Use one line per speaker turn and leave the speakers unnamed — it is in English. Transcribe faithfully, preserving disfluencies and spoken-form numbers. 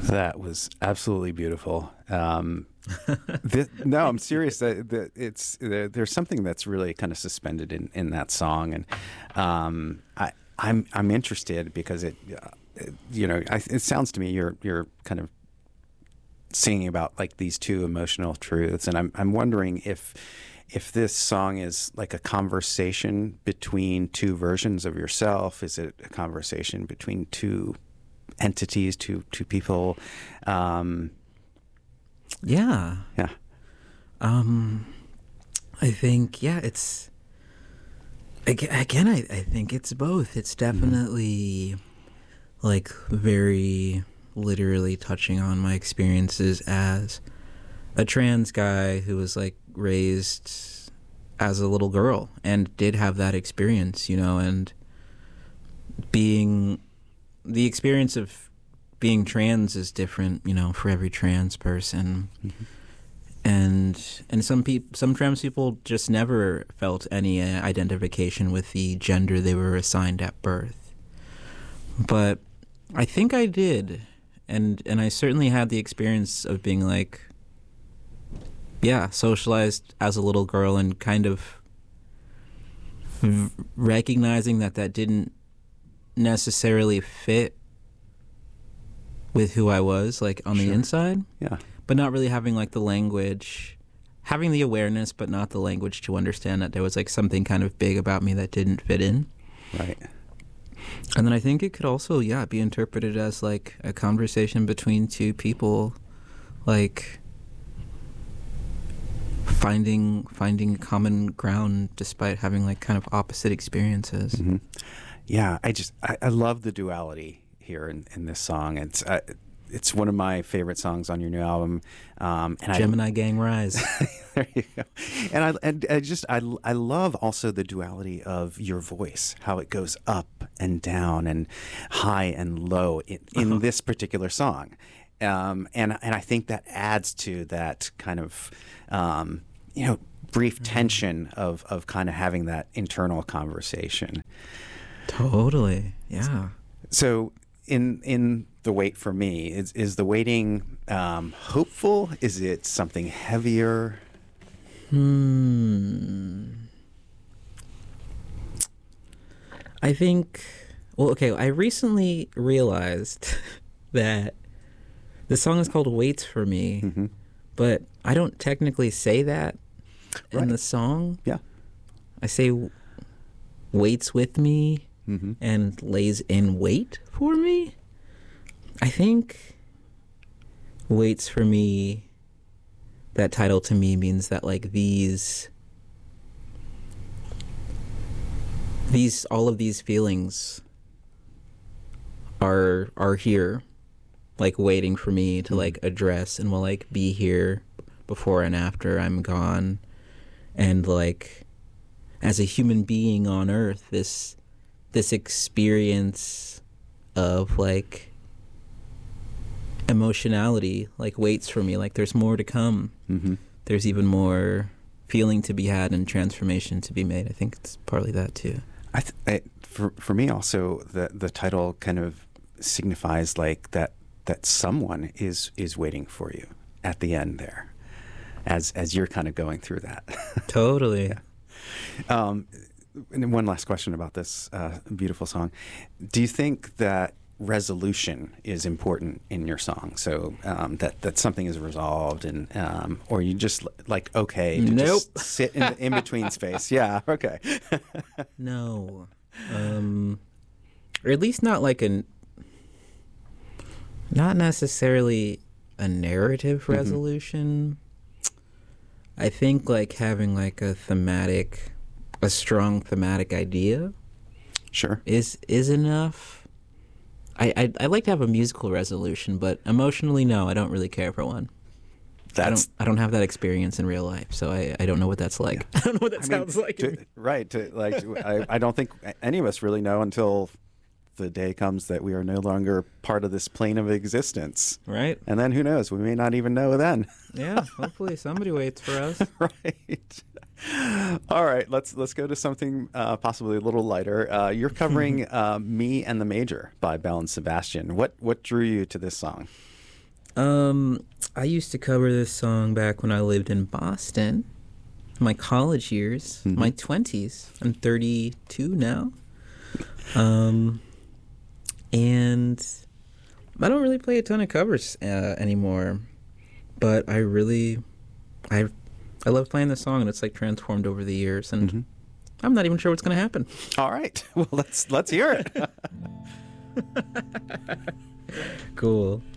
That was absolutely beautiful. Um, this, no, I'm serious. That, that it's there, there's something that's really kind of suspended in, in that song, and um, I, I'm I'm interested because it, uh, it you know, I, it sounds to me you're you're kind of singing about like these two emotional truths, and I'm I'm wondering if if this song is like a conversation between two versions of yourself. Is it a conversation between two entities, two two people? Um,
yeah.
Yeah.
Um, I think yeah, it's ag- again. I I think it's both. It's definitely mm-hmm. like very literally touching on my experiences as a trans guy who was like raised as a little girl and did have that experience, you know, and being the experience of being trans is different, you know, for every trans person. Mm-hmm. And and some people, some trans people just never felt any uh, identification with the gender they were assigned at birth. But I think I did. And and I certainly had the experience of being like, yeah, socialized as a little girl and kind of v- recognizing that that didn't necessarily fit with who I was, like on
Sure.
the inside.
Yeah.
But not really having like the language, having the awareness, but not the language to understand that there was like something kind of big about me that didn't fit in.
Right.
And then I think it could also, yeah, be interpreted as like a conversation between two people, like finding finding common ground despite having like kind of opposite experiences.
Mm-hmm. Yeah, I just I, I love the duality here in, in this song. It's uh, it's one of my favorite songs on your new album. Um, and
Gemini
I,
Gang Rise.
There you go. And I and I just I I love also the duality of your voice, how it goes up and down and high and low in, in uh-huh. this particular song. Um, and and I think that adds to that kind of um, you know brief tension of of kind of having that internal conversation.
Totally, yeah.
So in in the wait for me, is is the waiting um, hopeful? Is it something heavier?
Hmm. I think. Well, okay. I recently realized that the song is called "Waits for Me," mm-hmm. but I don't technically say that right. in the song.
Yeah,
I say "waits with me"
mm-hmm.
and "lays in wait for me." I think "waits for me." That title to me means that like these, these all of these feelings are are here, like waiting for me to like address, and will like be here before and after I'm gone. And like as a human being on earth, this this experience of like emotionality like waits for me, like there's more to come.
Mm-hmm.
There's even more feeling to be had and transformation to be made. I think it's partly that too.
I, th- I for for me also the the title kind of signifies like that that someone is is waiting for you at the end there, as as you're kind of going through that.
Totally.
Yeah. Um, and one last question about this uh, beautiful song. Do you think that resolution is important in your song, so um, that that something is resolved, and um, or you just like okay to
nope.
just sit in the in between space? Yeah, okay.
No, um, or at least not like a, not necessarily a narrative resolution. Mm-hmm. I think like having like a thematic, a strong thematic idea,
sure,
is is enough. I, I I like to have a musical resolution, but emotionally, no, I don't really care for one. That's, I don't I don't have that experience in real life, so I, I don't know what that's like. Yeah. I don't know what that I sounds mean, like.
To, right, to, like I, I don't think any of us really know until the day comes that we are no longer part of this plane of existence.
Right.
And then who knows? We may not even know then.
Yeah, hopefully somebody waits for us.
Right. All right, let's let's go to something uh, possibly a little lighter. Uh, you're covering uh, "Me and the Major" by Belle and Sebastian. What what drew you to this song?
Um, I used to cover this song back when I lived in Boston, my college years, mm-hmm. my twenties. I'm thirty-two now. Um, and I don't really play a ton of covers uh, anymore, but I really, I, I love playing this song, and it's like transformed over the years, and mm-hmm. I'm not even sure what's going to happen.
All right, well let's let's hear it.
Cool.